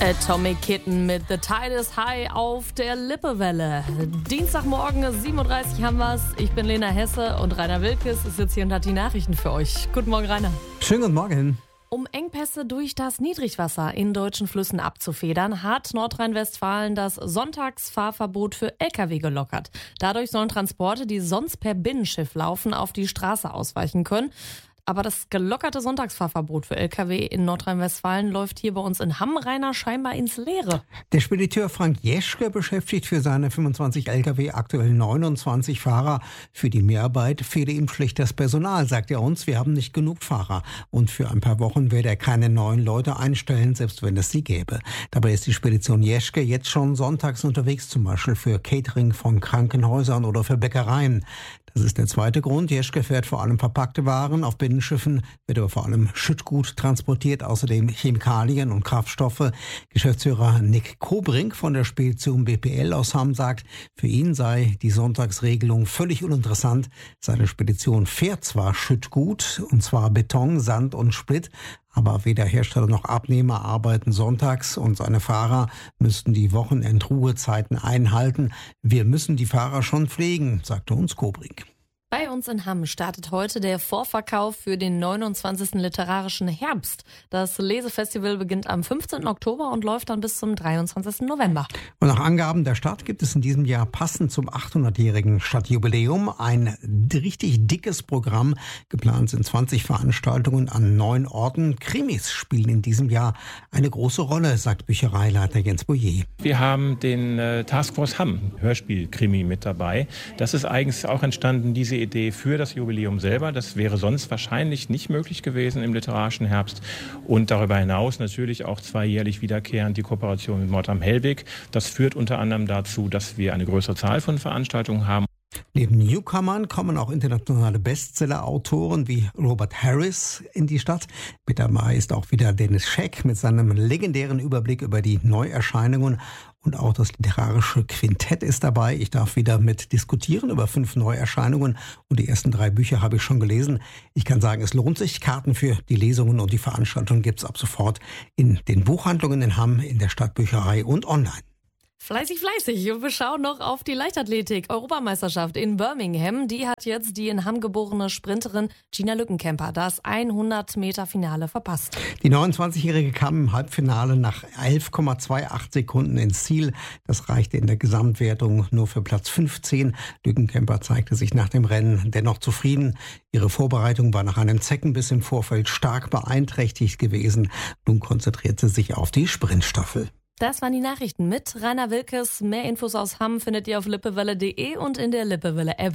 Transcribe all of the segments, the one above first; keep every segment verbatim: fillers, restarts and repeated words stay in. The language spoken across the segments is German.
Atomic Kitten mit The Tide is High auf der Lippewelle. Dienstagmorgen, sieben Uhr dreißig haben wir's. Ich bin Lena Hesse und Rainer Wilkes ist jetzt hier und hat die Nachrichten für euch. Guten Morgen, Rainer. Schönen guten Morgen. Um Engpässe durch das Niedrigwasser in deutschen Flüssen abzufedern, hat Nordrhein-Westfalen das Sonntagsfahrverbot für L K W gelockert. Dadurch sollen Transporte, die sonst per Binnenschiff laufen, auf die Straße ausweichen können. Aber das gelockerte Sonntagsfahrverbot für L K W in Nordrhein-Westfalen läuft hier bei uns in Hamm, Rainer, scheinbar ins Leere. Der Spediteur Frank Jeschke beschäftigt für seine fünfundzwanzig L K W aktuell neunundzwanzig Fahrer. Für die Mehrarbeit fehle ihm schlicht das Personal, sagt er uns. Wir haben nicht genug Fahrer. Und für ein paar Wochen werde er keine neuen Leute einstellen, selbst wenn es sie gäbe. Dabei ist die Spedition Jeschke jetzt schon sonntags unterwegs, zum Beispiel für Catering von Krankenhäusern oder für Bäckereien. Das ist der zweite Grund. Jeschke fährt vor allem verpackte Waren. Auf Binnenschiffen wird aber vor allem Schüttgut transportiert, außerdem Chemikalien und Kraftstoffe. Geschäftsführer Nick Kobrink von der Spedition B P L aus Hamm sagt, für ihn sei die Sonntagsregelung völlig uninteressant. Seine Spedition fährt zwar Schüttgut, und zwar Beton, Sand und Split, aber weder Hersteller noch Abnehmer arbeiten sonntags und seine Fahrer müssten die Wochenendruhezeiten einhalten. Wir müssen die Fahrer schon pflegen, sagte uns Kobrink. Bei uns in Hamm startet heute der Vorverkauf für den neunundzwanzigsten Literarischen Herbst. Das Lesefestival beginnt am fünfzehnten Oktober und läuft dann bis zum dreiundzwanzigsten November. Und nach Angaben der Stadt gibt es in diesem Jahr passend zum achthundertjährigen Stadtjubiläum ein richtig dickes Programm. Geplant sind zwanzig Veranstaltungen an neun Orten. Krimis spielen in diesem Jahr eine große Rolle, sagt Büchereileiter Jens Boyer. Wir haben den äh, Taskforce Hamm, Hörspiel-Krimi mit dabei. Das ist eigentlich auch entstanden, diese Idee für das Jubiläum selber. Das wäre sonst wahrscheinlich nicht möglich gewesen im Literarischen Herbst. Und darüber hinaus natürlich auch zwei jährlich wiederkehrend die Kooperation mit Mord am Hellweg. Das führt unter anderem dazu, dass wir eine größere Zahl von Veranstaltungen haben. Neben Newcomern kommen auch internationale Bestseller-Autoren wie Robert Harris in die Stadt. Mit dabei ist auch wieder Dennis Scheck mit seinem legendären Überblick über die Neuerscheinungen. Und auch das literarische Quintett ist dabei. Ich darf wieder mit diskutieren über fünf Neuerscheinungen. Und die ersten drei Bücher habe ich schon gelesen. Ich kann sagen, es lohnt sich. Karten für die Lesungen und die Veranstaltungen gibt es ab sofort in den Buchhandlungen in Hamm, in der Stadtbücherei und online. Fleißig, fleißig. Und wir schauen noch auf die Leichtathletik-Europameisterschaft in Birmingham. Die hat jetzt die in Hamm geborene Sprinterin Gina Lückenkämper das hundert Meter Finale verpasst. Die neunundzwanzigjährige kam im Halbfinale nach elf Komma achtundzwanzig Sekunden ins Ziel. Das reichte in der Gesamtwertung nur für Platz fünfzehn. Lückenkämper zeigte sich nach dem Rennen dennoch zufrieden. Ihre Vorbereitung war nach einem Zeckenbiss im Vorfeld stark beeinträchtigt gewesen. Nun konzentrierte sie sich auf die Sprintstaffel. Das waren die Nachrichten mit Rainer Wilkes. Mehr Infos aus Hamm findet ihr auf lippewelle punkt de und in der Lippewelle-App.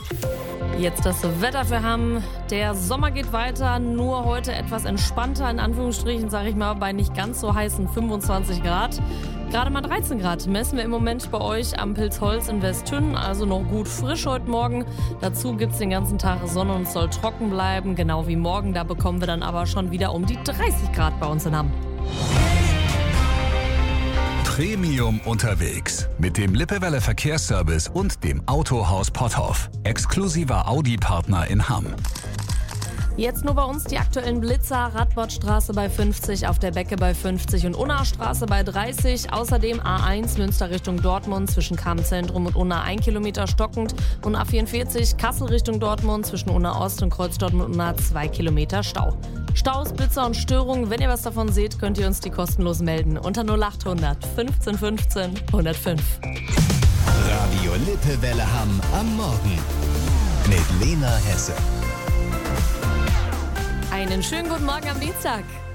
Jetzt das Wetter für Hamm. Der Sommer geht weiter, nur heute etwas entspannter, in Anführungsstrichen, sage ich mal, bei nicht ganz so heißen fünfundzwanzig Grad. Gerade mal dreizehn Grad messen wir im Moment bei euch am Pilzholz in Westhünn, also noch gut frisch heute Morgen. Dazu gibt es den ganzen Tag Sonne und es soll trocken bleiben, genau wie morgen. Da bekommen wir dann aber schon wieder um die dreißig Grad bei uns in Hamm. Premium unterwegs mit dem Lippewelle Verkehrsservice und dem Autohaus Potthoff. Exklusiver Audi-Partner in Hamm. Jetzt nur bei uns die aktuellen Blitzer. Radbottstraße bei fünfzig, auf der Becke bei fünfzig und Unna-Straße bei dreißig. Außerdem A eins Münster Richtung Dortmund zwischen Kammzentrum und Unna ein Kilometer stockend. Und A vierundvierzig Kassel Richtung Dortmund zwischen Unna Ost und Kreuz Dortmund und Unna zwei Kilometer Stau. Staus, Blitzer und Störungen, wenn ihr was davon seht, könnt ihr uns die kostenlos melden. Unter null achthundert fünfzehn fünfzehn hundertfünf. Radio Lippewelle Hamm am Morgen mit Lena Hesse. Einen schönen guten Morgen am Dienstag.